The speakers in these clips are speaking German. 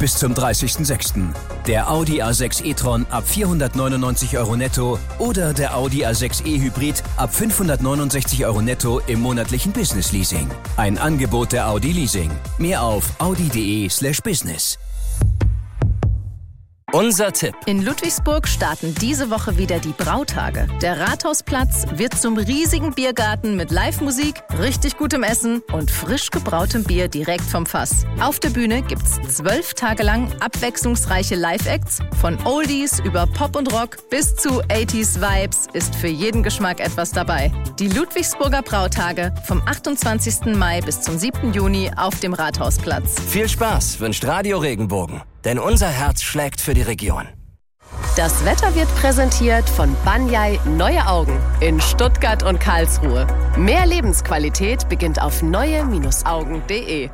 bis zum 30.06. Der Audi A6 e-tron ab 499 € netto oder der Audi A6 e-Hybrid ab 569 € netto im monatlichen Business-Leasing. Ein Angebot der Audi Leasing. Mehr auf audi.de/business. Unser Tipp. In Ludwigsburg starten diese Woche wieder die Brautage. Der Rathausplatz wird zum riesigen Biergarten mit Live-Musik, richtig gutem Essen und frisch gebrautem Bier direkt vom Fass. Auf der Bühne gibt's 12 Tage lang abwechslungsreiche Live-Acts. Von Oldies über Pop und Rock bis zu 80s-Vibes ist für jeden Geschmack etwas dabei. Die Ludwigsburger Brautage vom 28. Mai bis zum 7. Juni auf dem Rathausplatz. Viel Spaß wünscht Radio Regenbogen. Denn unser Herz schlägt für die Region. Das Wetter wird präsentiert von Banyai Neue Augen in Stuttgart und Karlsruhe. Mehr Lebensqualität beginnt auf neue-augen.de.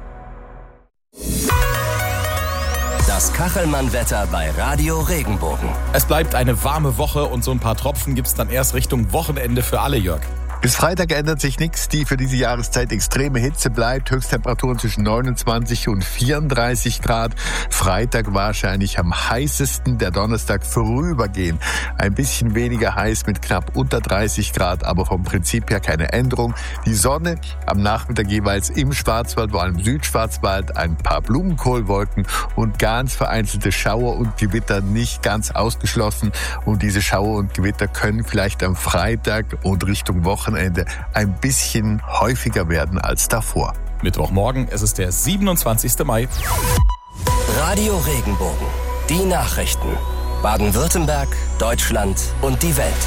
Das Kachelmann-Wetter bei Radio Regenbogen. Es bleibt eine warme Woche und so ein paar Tropfen gibt's dann erst Richtung Wochenende für alle, Jörg. Bis Freitag ändert sich nichts. Die für diese Jahreszeit extreme Hitze bleibt. Höchsttemperaturen zwischen 29 und 34 Grad. Freitag wahrscheinlich am heißesten. Der Donnerstag vorübergehend ein bisschen weniger heiß mit knapp unter 30 Grad. Aber vom Prinzip her keine Änderung. Die Sonne am Nachmittag jeweils im Schwarzwald, vor allem im Südschwarzwald, ein paar Blumenkohlwolken und ganz vereinzelte Schauer und Gewitter nicht ganz ausgeschlossen. Und diese Schauer und Gewitter können vielleicht am Freitag und Richtung Wochenende ein bisschen häufiger werden als davor. Mittwochmorgen, es ist der 27. Mai. Radio Regenbogen. Die Nachrichten. Baden-Württemberg, Deutschland und die Welt.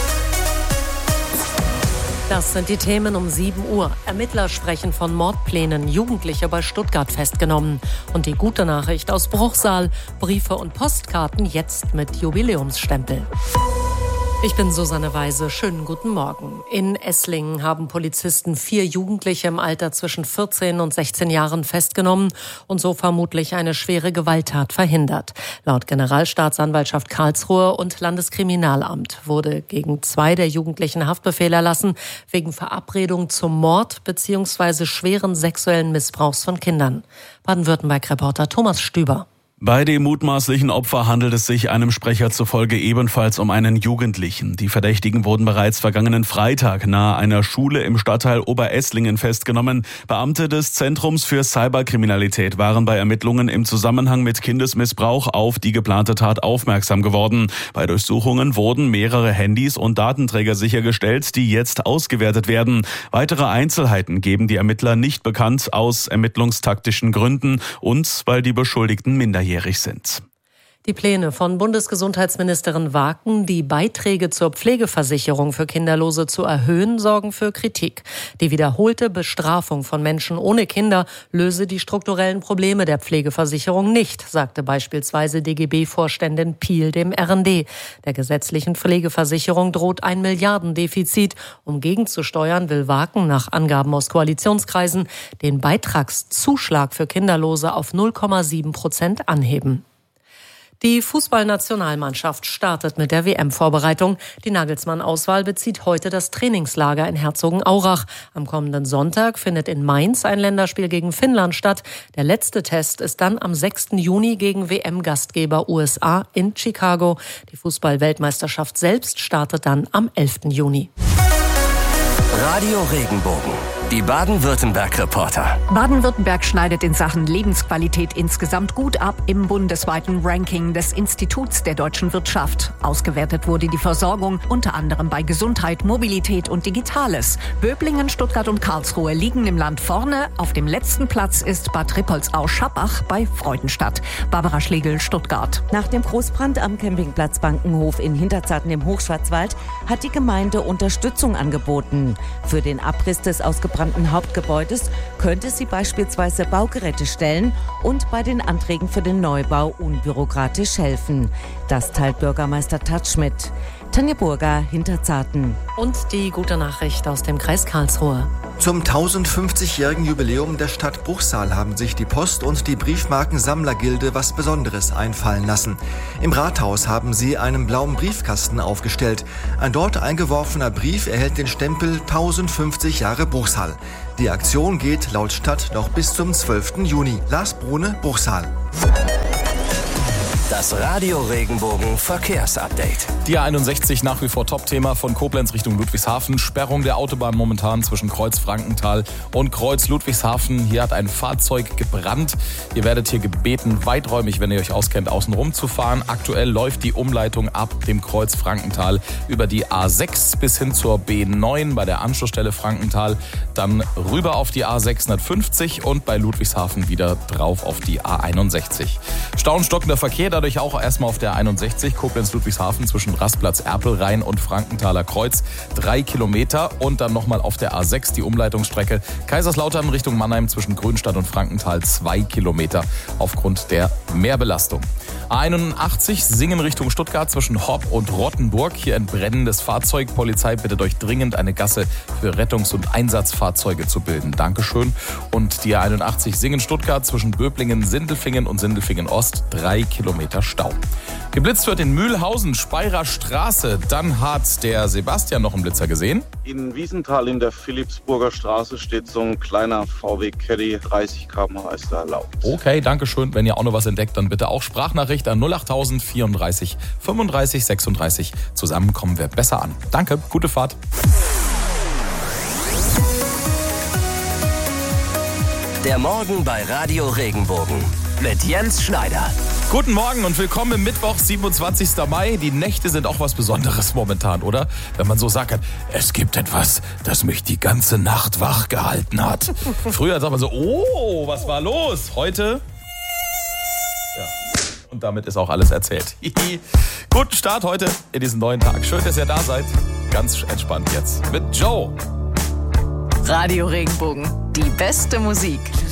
Das sind die Themen um 7 Uhr. Ermittler sprechen von Mordplänen, Jugendliche bei Stuttgart festgenommen. Und die gute Nachricht aus Bruchsal, Briefe und Postkarten jetzt mit Jubiläumsstempel. Ich bin Susanne Weise. Schönen guten Morgen. In Esslingen haben Polizisten 4 Jugendliche im Alter zwischen 14 und 16 Jahren festgenommen und so vermutlich eine schwere Gewalttat verhindert. Laut Generalstaatsanwaltschaft Karlsruhe und Landeskriminalamt wurde gegen 2 der Jugendlichen Haftbefehl erlassen wegen Verabredung zum Mord bzw. schweren sexuellen Missbrauchs von Kindern. Baden-Württemberg-Reporter Thomas Stüber. Bei dem mutmaßlichen Opfer handelt es sich einem Sprecher zufolge ebenfalls um einen Jugendlichen. Die Verdächtigen wurden bereits vergangenen Freitag nahe einer Schule im Stadtteil Oberesslingen festgenommen. Beamte des Zentrums für Cyberkriminalität waren bei Ermittlungen im Zusammenhang mit Kindesmissbrauch auf die geplante Tat aufmerksam geworden. Bei Durchsuchungen wurden mehrere Handys und Datenträger sichergestellt, die jetzt ausgewertet werden. Weitere Einzelheiten geben die Ermittler nicht bekannt aus ermittlungstaktischen Gründen und weil die Beschuldigten minderjährig sind. Die Pläne von Bundesgesundheitsministerin Waken, die Beiträge zur Pflegeversicherung für Kinderlose zu erhöhen, sorgen für Kritik. Die wiederholte Bestrafung von Menschen ohne Kinder löse die strukturellen Probleme der Pflegeversicherung nicht, sagte beispielsweise DGB-Vorständin Piel dem RND. Der gesetzlichen Pflegeversicherung droht ein Milliardendefizit. Um gegenzusteuern, will Waken nach Angaben aus Koalitionskreisen den Beitragszuschlag für Kinderlose auf 0,7% anheben. Die Fußballnationalmannschaft startet mit der WM-Vorbereitung. Die Nagelsmann-Auswahl bezieht heute das Trainingslager in Herzogenaurach. Am kommenden Sonntag findet in Mainz ein Länderspiel gegen Finnland statt. Der letzte Test ist dann am 6. Juni gegen WM-Gastgeber USA in Chicago. Die Fußball-Weltmeisterschaft selbst startet dann am 11. Juni. Radio Regenbogen. Die Baden-Württemberg-Reporter. Baden-Württemberg schneidet in Sachen Lebensqualität insgesamt gut ab im bundesweiten Ranking des Instituts der deutschen Wirtschaft. Ausgewertet wurde die Versorgung unter anderem bei Gesundheit, Mobilität und Digitales. Böblingen, Stuttgart und Karlsruhe liegen im Land vorne. Auf dem letzten Platz ist Bad Rippoldsau-Schappach bei Freudenstadt. Barbara Schlegel, Stuttgart. Nach dem Großbrand am Campingplatz Bankenhof in Hinterzarten im Hochschwarzwald hat die Gemeinde Unterstützung angeboten. Für den Abriss des ausgebrannten Hauptgebäudes könnte sie beispielsweise Baugeräte stellen und bei den Anträgen für den Neubau unbürokratisch helfen. Das teilt Bürgermeister Tatsch mit. Tanja Burger, Hinterzarten. Und die gute Nachricht aus dem Kreis Karlsruhe. Zum 1050-jährigen Jubiläum der Stadt Bruchsal haben sich die Post- und die Briefmarkensammlergilde was Besonderes einfallen lassen. Im Rathaus haben sie einen blauen Briefkasten aufgestellt. Ein dort eingeworfener Brief erhält den Stempel 1050 Jahre Bruchsal. Die Aktion geht laut Stadt noch bis zum 12. Juni. Lars Brune, Bruchsal. Das Radio Regenbogen Verkehrsupdate. Die A61 nach wie vor Top-Thema von Koblenz Richtung Ludwigshafen. Sperrung der Autobahn momentan zwischen Kreuz Frankenthal und Kreuz Ludwigshafen. Hier hat ein Fahrzeug gebrannt. Ihr werdet hier gebeten, weiträumig, wenn ihr euch auskennt, außen rum zu fahren. Aktuell läuft die Umleitung ab dem Kreuz Frankenthal über die A6 bis hin zur B9 bei der Anschlussstelle Frankenthal. Dann rüber auf die A650 und bei Ludwigshafen wieder drauf auf die A61. Stau und stockender Verkehr, dadurch auch erstmal auf der 61 Koblenz-Ludwigshafen zwischen Rastplatz Erpelrhein und Frankenthaler Kreuz 3 Kilometer und dann nochmal auf der A6 die Umleitungsstrecke Kaiserslautern Richtung Mannheim zwischen Grünstadt und Frankenthal 2 Kilometer aufgrund der Mehrbelastung. A81 Singen Richtung Stuttgart zwischen Hopp und Rottenburg. Hier ein brennendes Fahrzeug. Polizei bittet euch dringend, eine Gasse für Rettungs- und Einsatzfahrzeuge zu bilden. Dankeschön. Und die A81 Singen Stuttgart zwischen Böblingen, Sindelfingen und Sindelfingen Ost 3 Kilometer Stau. Geblitzt wird in Mühlhausen, Speyerer Straße. Dann hat der Sebastian noch einen Blitzer gesehen. In Wiesenthal in der Philippsburger Straße steht so ein kleiner VW Caddy, 30 km/h ist da erlaubt. Okay, danke schön. Wenn ihr auch noch was entdeckt, dann bitte auch Sprachnachricht an 08000 34 35 36. Zusammen kommen wir besser an. Danke, gute Fahrt. Der Morgen bei Radio Regenbogen mit Jens Schneider. Guten Morgen und willkommen im Mittwoch, 27. Mai. Die Nächte sind auch was Besonderes momentan, oder? Wenn man so sagt, es gibt etwas, das mich die ganze Nacht wach gehalten hat. Früher sagt man so, oh, was war los? Heute? Ja. Und damit ist auch alles erzählt. Guten Start heute in diesen neuen Tag. Schön, dass ihr da seid. Ganz entspannt jetzt mit Joe. Radio Regenbogen, die beste Musik.